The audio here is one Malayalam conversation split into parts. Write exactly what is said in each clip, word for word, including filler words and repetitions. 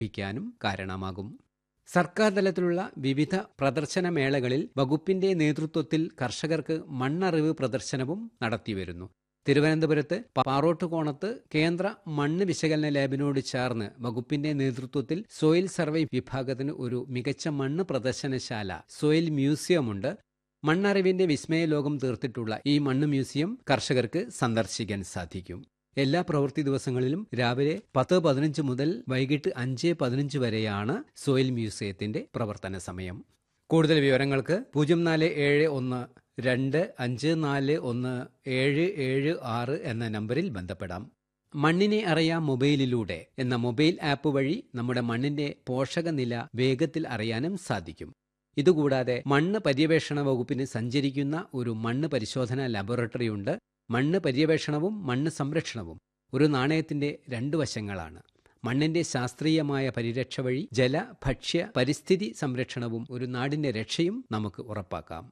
ക്കാനും കാരണമാകും. സർക്കാർ തലത്തിലുള്ള വിവിധ പ്രദർശനമേളകളിൽ വകുപ്പിന്റെ നേതൃത്വത്തിൽ കർഷകർക്ക് മണ്ണറിവ് പ്രദർശനവും നടത്തിവരുന്നു. തിരുവനന്തപുരത്ത് പാറോട്ടുകോണത്ത് കേന്ദ്ര മണ്ണ് വിശകലന ലാബിനോട് ചേർന്ന് വകുപ്പിന്റെ നേതൃത്വത്തിൽ സോയിൽ സർവേ വിഭാഗത്തിന് ഒരു മികച്ച മണ്ണ് പ്രദർശനശാല സോയിൽ മ്യൂസിയമുണ്ട്. മണ്ണറിവിന്റെ വിസ്മയ ലോകം തീർത്തിട്ടുള്ള ഈ മണ്ണ് മ്യൂസിയം കർഷകർക്ക് സന്ദർശിക്കാൻ സാധിക്കും. എല്ലാ പ്രവൃത്തി ദിവസങ്ങളിലും രാവിലെ പത്ത് പതിനഞ്ച് മുതൽ വൈകിട്ട് അഞ്ച് പതിനഞ്ച് വരെയാണ് സോയിൽ മ്യൂസിയത്തിന്റെ പ്രവർത്തന സമയം. കൂടുതൽ വിവരങ്ങൾക്ക് പൂജ്യം നാല് ഏഴ് ഒന്ന് രണ്ട് അഞ്ച് നാല് ഒന്ന് ഏഴ് ഏഴ് ആറ് എന്ന നമ്പറിൽ ബന്ധപ്പെടാം. മണ്ണിനെ അറിയാം മൊബൈലിലൂടെ എന്ന മൊബൈൽ ആപ്പ് വഴി നമ്മുടെ മണ്ണിന്റെ പോഷകനില വേഗത്തിൽ അറിയാനും സാധിക്കും. ഇതുകൂടാതെ മണ്ണ് പര്യവേഷണ വകുപ്പിന് സഞ്ചരിക്കുന്ന ഒരു മണ്ണ് പരിശോധനാ ലബോറട്ടറിയുണ്ട്. മണ്ണ് പര്യവേഷണവും മണ്ണ് സംരക്ഷണവും ഒരു നാണയത്തിന്റെ രണ്ടു വശങ്ങളാണ്. മണ്ണിന്റെ ശാസ്ത്രീയമായ പരിരക്ഷ വഴി ജല ഭക്ഷ്യ പരിസ്ഥിതി സംരക്ഷണവും ഒരു നാടിന്റെ രക്ഷയും നമുക്ക് ഉറപ്പാക്കാം.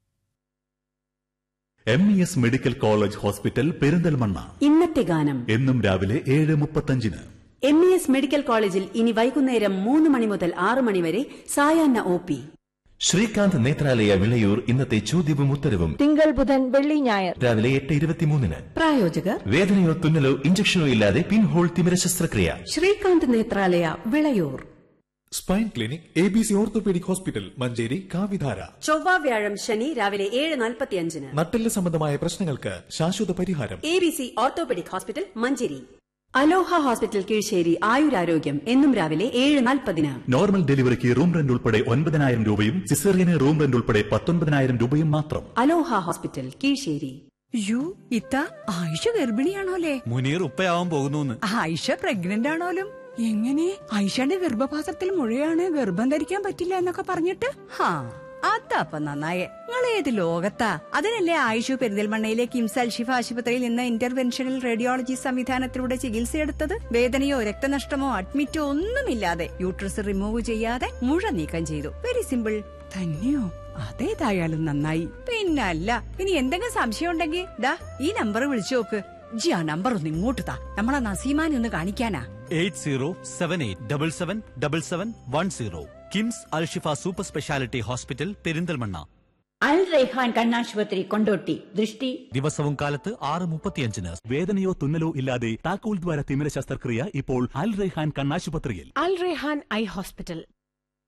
M E S medical college hospital Perinthalmanna. ഇന്നത്തെ ഗാനം എന്നും രാവിലെ ഏഴ് മുപ്പത്തഞ്ചിന്. എം ഇ എസ് മെഡിക്കൽ കോളേജിൽ ഇനി വൈകുന്നേരം മൂന്ന് മണി മുതൽ ആറ് മണി വരെ സായാഹ്ന ഒ പി. ശ്രീകാന്ത് നേത്രാലയ വിളയൂർ ഇന്നത്തെ ചോദ്യവും ഉത്തരവും തിങ്കൾ ബുധൻ വെള്ളി ഞായർ രാവിലെ എട്ട് ഇരുപത്തിമൂന്നിന്. പ്രായോജകർ വേദനയോ തുന്നലോ ഇഞ്ചക്ഷനോ ഇല്ലാതെ പിൻഹോൾ തിമിര ശസ്ത്രക്രിയ. Srikanth Nethralaya Vilayur. Spine clinic A B C orthopaedic hospital Manjeri കാവിധാര. ചൊവ്വ വ്യാഴം ശനി രാവിലെ ഏഴ് നാൽപ്പത്തിയഞ്ചിന്. നട്ടെല്ല് സംബന്ധമായ പ്രശ്നങ്ങൾക്ക് ശാശ്വത പരിഹാരം. A B C orthopaedic hospital Manjeri. Aloha hospital Kizhisseri ആയുരാരോഗ്യം എന്നും രാവിലെ ഏഴ് നാൽപ്പതിന്. നോർമൽ ഡെലിവറിക്ക് റൂം റെന്റ് ഉൾപ്പെടെ ഒൻപതിനായിരം രൂപയും സിസേറിയന് റൂം റെന്റ് ഉൾപ്പെടെ പത്തൊൻപതിനായിരം രൂപയും മാത്രം. അലോഹ ഹോസ്പിറ്റൽ കീഴ്ശ്ശേരി. യു ഇത്ത ആയിഷ ഗർഭിണിയാണോലേ? മുനീർ ഉപ്പയാവാൻ പോകുന്നു. ആയിഷ പ്രഗ്നന്റ് ആണോലും? എങ്ങനെ? ആയിഷയുടെ ഗർഭപാത്രത്തിൽ മുഴയാണ്, ഗർഭം ധരിക്കാൻ പറ്റില്ല എന്നൊക്കെ പറഞ്ഞിട്ട്. ഹാ അതപ്പ നന്നായേ. നിങ്ങൾ ഏത് ലോകത്താ? അതിനല്ലേ ആയിഷു പെരിന്തൽമണ്ണയിലെ കിംസ് അൽഷിഫ ആശുപത്രിയിൽ നിന്ന് ഇന്റർവെൻഷണൽ റേഡിയോളജി സംവിധാനത്തിലൂടെ ചികിത്സയെടുത്തത്. വേദനയോ രക്തനഷ്ടമോ അഡ്മിറ്റോ ഒന്നുമില്ലാതെ യൂട്രസ് റിമൂവ് ചെയ്യാതെ മുഴ നീക്കം ചെയ്തു. Very simple. തന്നെയോ? അതേതായാലും നന്നായി. പിന്നല്ല, ഇനി എന്തെങ്കിലും സംശയം ഉണ്ടെങ്കിൽ ദാ ഈ നമ്പർ വിളിച്ചു നോക്ക്. ജി ആ നമ്പർ ഒന്ന് ഇങ്ങോട്ട് താ, നമ്മളെ നസീമാനെ ഒന്ന് കാണിക്കാനാ. Eight zero seven eight double seven double seven one zero. KIMS Alshifa super speciality hospital Perinthalmanna. അൽ റൈഹാൻ കണ്ണാശുപത്രി കൊണ്ടോട്ടി. ദൃഷ്ടി ദിവസവും കാലത്ത് ആറ് മുപ്പത്തിയഞ്ചിന്. വേദനയോ തുന്നലോ ഇല്ലാതെ താക്കോൽ ദ്വാര തിമിര ശസ്ത്രക്രിയ ഇപ്പോൾ അൽ റൈഹാൻ കണ്ണാശുപത്രിയിൽ. അൽ റെഹാൻ ഐ ഹോസ്പിറ്റൽ